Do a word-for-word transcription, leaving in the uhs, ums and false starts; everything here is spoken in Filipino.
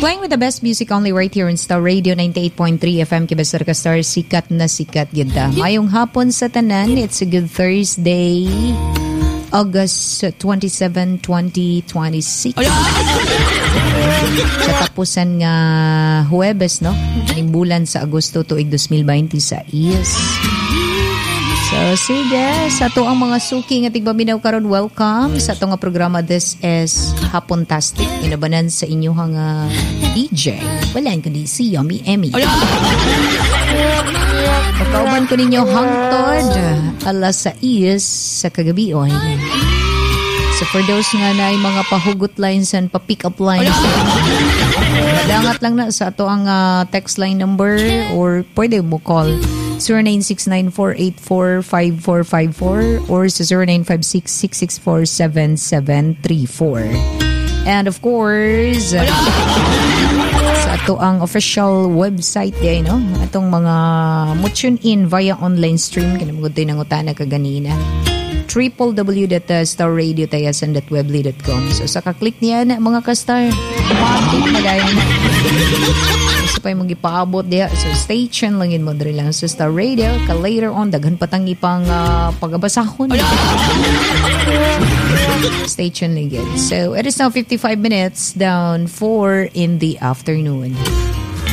Playing with the best music only right here in Star Radio ninety-eight point three F M Kibasar ka Star, sikat na sikat ganda. Mayong hapon sa tanan, it's a good Thursday, August twenty-seventh, twenty twenty-six. Sa tapusan nga Huwebes, no? Ang bulan sa Agosto tuig twenty twenty-six. So, sige, sa to ang mga suki nga tigbaminaw karon, welcome sa to nga programa. This is Hapontastic. Inabanan sa inyong uh, D J. Walaan ko di si Yummy Emmy. Pagkauban ko ninyo hangtod alas sais sa kagabi. Oy. So, for those nga na ay mga pahugot lines and pa-pick up lines, madangat lang na sa to ang uh, text line number or pwede mo call zero nine six nine four eight four five four five four or sa zero nine five six six six four seven seven three four. And of course, uh, sa ato ang official website day, no? Atong mga mo tune in via online stream kinamugod tayo ng utana kaganina. w w w dot star radio tayasan dot weebly dot com. So sa kaklik niya na mga ka-star, matik magayon na. Isa pa yung mag-ipaabot diya. So stay tuned lang yun mo dali lang sa Star Radio. Ka later on, daghan patang ipang uh, pag-abasahon. Stay tuned lang yun. So it is now fifty-five minutes down four in the afternoon.